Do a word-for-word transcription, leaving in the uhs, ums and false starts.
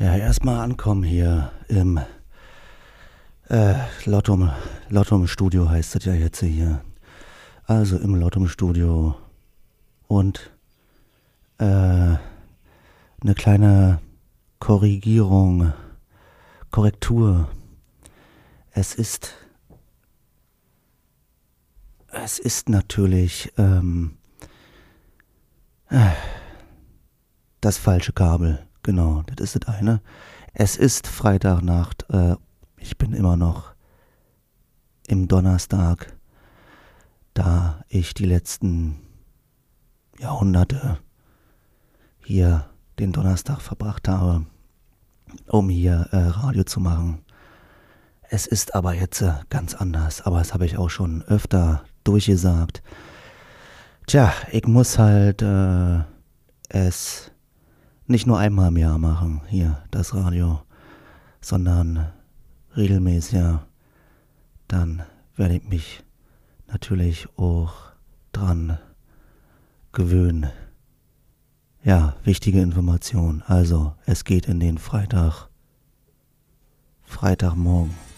Ja, erstmal ankommen hier im äh, Lottum, Lottum Studio heißt es ja jetzt hier. Also im Lottum Studio und äh, eine kleine Korrigierung, Korrektur. Es ist, es ist natürlich ähm, äh, das falsche Kabel. Genau, das ist das eine. Es ist Freitagnacht. Äh, ich bin immer noch im Donnerstag, da ich die letzten Jahrhunderte hier den Donnerstag verbracht habe, um hier äh, Radio zu machen. Es ist aber jetzt äh, ganz anders, aber das habe ich auch schon öfter durchgesagt. Tja, ich muss halt äh, es nicht nur einmal im Jahr machen, hier das Radio, sondern regelmäßiger. Dann werde ich mich natürlich auch dran gewöhnen. Ja, wichtige Information. Also, es geht in den Freitag, Freitagmorgen.